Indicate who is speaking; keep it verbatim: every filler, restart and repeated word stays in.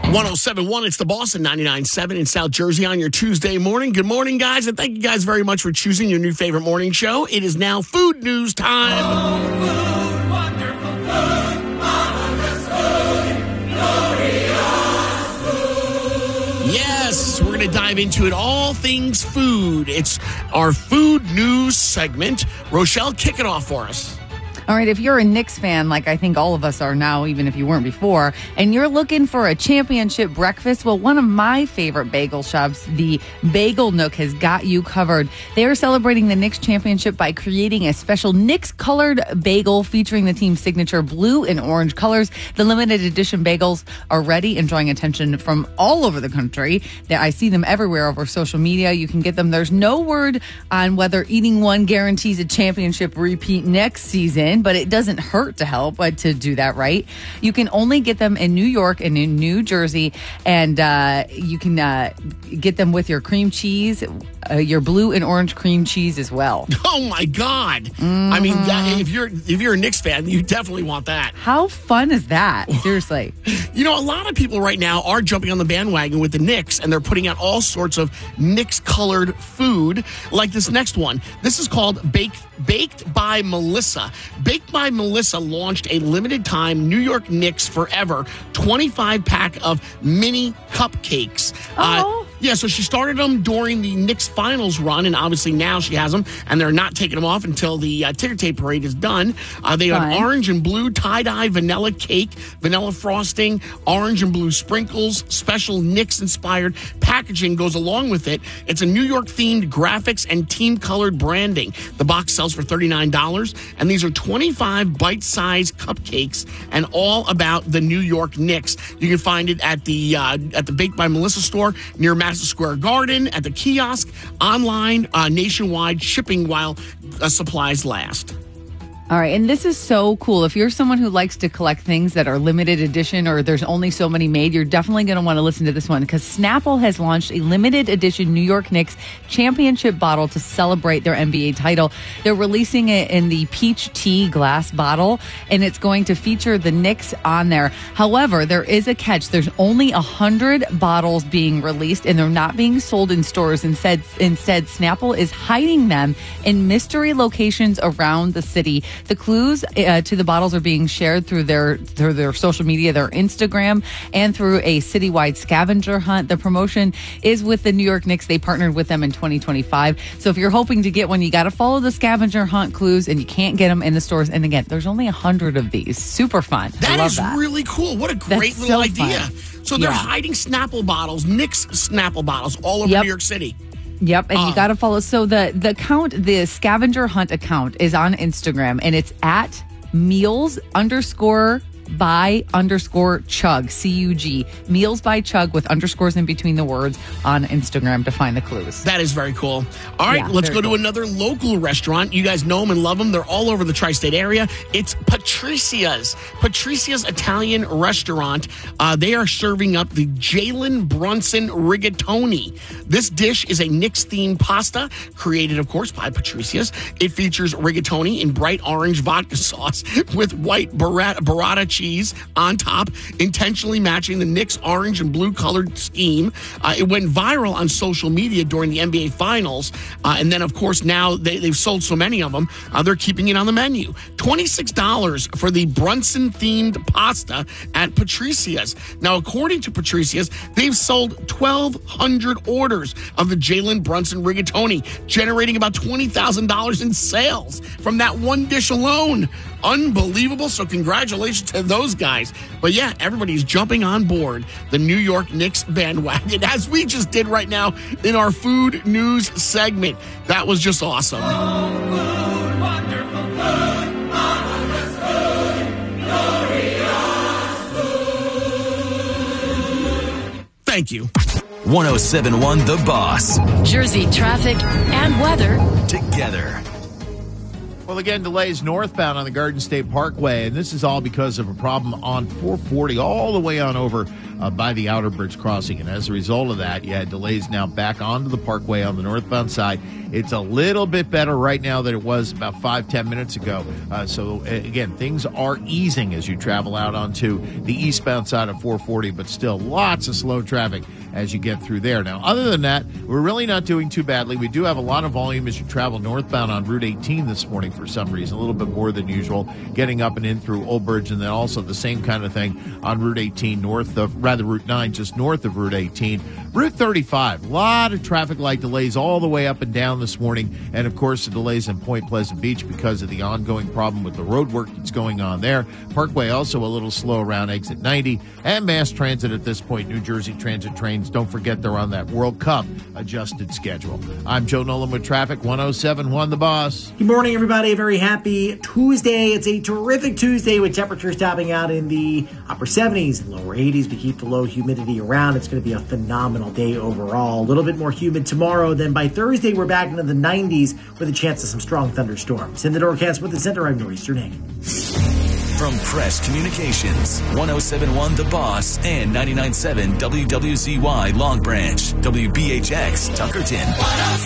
Speaker 1: one oh seven point one, it's The Boss at ninety-nine point seven in South Jersey on your Tuesday morning. Good morning, guys, and thank you guys very much for choosing your new favorite morning show. It is now food news time.
Speaker 2: Oh, food, wonderful food, marvelous food, glorious food.
Speaker 1: Yes, we're going to dive into it, all things food. It's our food news segment. Rochelle, kick it off for us.
Speaker 3: All right, if you're a Knicks fan, like I think all of us are now, even if you weren't before, and you're looking for a championship breakfast, well, one of my favorite bagel shops, the Bagel Nook, has got you covered. They are celebrating the Knicks championship by creating a special Knicks-colored bagel featuring the team's signature blue and orange colors. The limited edition bagels are ready and drawing attention from all over the country. I see them everywhere over social media. You can get them. There's no word on whether eating one guarantees a championship repeat next season, but it doesn't hurt to help uh, to do that, right? You can only get them in New York and in New Jersey, and uh, you can uh, get them with your cream cheese, uh, your blue and orange cream cheese as well.
Speaker 1: Oh my God!
Speaker 3: Mm-hmm.
Speaker 1: I mean, that, if you're if you're a Knicks fan, you definitely want that.
Speaker 3: How fun is that? Seriously.
Speaker 1: You know, a lot of people right now are jumping on the bandwagon with the Knicks, and they're putting out all sorts of Knicks-colored food, like this next one. This is called Baked Baked by Melissa. Baked by Melissa launched a limited-time New York Knicks Forever twenty-five pack of mini cupcakes.
Speaker 3: Oh.
Speaker 1: Uh, yeah, so she started them during the Knicks finals run, and obviously now she has them, and they're not taking them off until the uh, ticker tape parade is done. Uh, they have
Speaker 3: Fun.
Speaker 1: orange and blue tie-dye vanilla cake, vanilla frosting, orange and blue sprinkles, special Knicks-inspired packaging goes along with it. It's a New York-themed graphics and team-colored branding. The box sells for thirty-nine dollars, and these are twenty-five bite-sized cupcakes, and all about the New York Knicks. You can find it at the uh, at the Baked by Melissa store near Madison Square Garden, at the kiosk, online, uh, nationwide, shipping while uh, supplies last.
Speaker 3: All right, and this is so cool. If you're someone who likes to collect things that are limited edition or there's only so many made, you're definitely going to want to listen to this one because Snapple has launched a limited edition New York Knicks championship bottle to celebrate their N B A title. They're releasing it in the peach tea glass bottle, and it's going to feature the Knicks on there. However, there is a catch. There's only one hundred bottles being released, and they're not being sold in stores. Instead, instead, Snapple is hiding them in mystery locations around the city. The clues uh, to the bottles are being shared through their through their social media, their Instagram, and through a citywide scavenger hunt. The promotion is with the New York Knicks. They partnered with them in twenty twenty-five. So if you're hoping to get one, you got to follow the scavenger hunt clues, and you can't get them in the stores. And again, there's only one hundred of these. Super fun.
Speaker 1: That
Speaker 3: I love
Speaker 1: is
Speaker 3: that.
Speaker 1: really cool. What a great
Speaker 3: That's
Speaker 1: little
Speaker 3: so
Speaker 1: idea.
Speaker 3: fun.
Speaker 1: So they're
Speaker 3: Yeah.
Speaker 1: hiding Snapple bottles, Knicks Snapple bottles, all over
Speaker 3: Yep.
Speaker 1: New York City.
Speaker 3: Yep, and
Speaker 1: Uh,
Speaker 3: you got to follow. So the the account, the scavenger hunt account, is on Instagram, and it's at meals underscore by underscore chug, C U G, meals by chug with underscores in between the words on Instagram to find the clues.
Speaker 1: That is very cool. All right,
Speaker 3: Yeah,
Speaker 1: let's
Speaker 3: very
Speaker 1: go to
Speaker 3: cool.
Speaker 1: another local restaurant. You guys know them and love them. They're all over the tri-state area. It's Patricia's. Patricia's Italian restaurant. Uh, they are serving up the Jalen Brunson Rigatoni. This dish is a Knicks-themed pasta created, of course, by Patricia's. It features rigatoni in bright orange vodka sauce with white burrata, burrata cheese on top, intentionally matching the Knicks' orange and blue colored scheme. Uh, it went viral on social media during the N B A Finals. Uh, and then, of course, now they, they've sold so many of them, uh, they're keeping it on the menu. twenty-six dollars for the Brunson-themed pasta at Patricia's. Now, according to Patricia's, they've sold twelve hundred orders of the Jalen Brunson rigatoni, generating about twenty thousand dollars in sales from that one dish alone. Unbelievable. So congratulations to those guys. But yeah, everybody's jumping on board the New York Knicks bandwagon, as we just did right now in our food news segment. That was just awesome.
Speaker 2: Oh, food, wonderful food, marvelous food, glorious food.
Speaker 1: Thank you.
Speaker 4: one oh seven point one The Boss.
Speaker 5: Jersey traffic and weather.
Speaker 4: Together.
Speaker 5: Well, again, delays northbound on the Garden State Parkway, and this is all because of a problem on four forty all the way on over uh, by the Outer Bridge crossing. And as a result of that, you had delays now back onto the parkway on the northbound side. It's a little bit better right now than it was about five, ten minutes ago. Uh, so, again, things are easing as you travel out onto the eastbound side of four forty, but still lots of slow traffic as you get through there. Now, other than that, we're really not doing too badly. We do have a lot of volume as you travel northbound on Route eighteen this morning for some reason, a little bit more than usual, getting up and in through Old Bridge, and then also the same kind of thing on Route eighteen north of, rather Route nine, just north of Route eighteen. Route thirty-five, a lot of traffic light delays all the way up and down this morning, and of course the delays in Point Pleasant Beach because of the ongoing problem with the road work that's going on there. Parkway also a little slow around exit ninety, and mass transit at this point. New Jersey Transit trains, don't forget they're on that World Cup adjusted schedule. I'm Joe Nolan with traffic, one oh seven point one The Boss.
Speaker 6: Good morning, everybody. A very happy Tuesday. It's a terrific Tuesday with temperatures topping out in the upper seventies and lower eighties. We keep the low humidity around. It's going to be a phenomenal day overall. A little bit more humid tomorrow. Then by Thursday, we're back into the nineties with a chance of some strong thunderstorms. In the Doorcast with the Center, I'm Nor'easter Nick.
Speaker 4: From Crest Communications, one oh seven point one The Boss and ninety-nine point seven W W Z Y Long Branch, W B H X Tuckerton.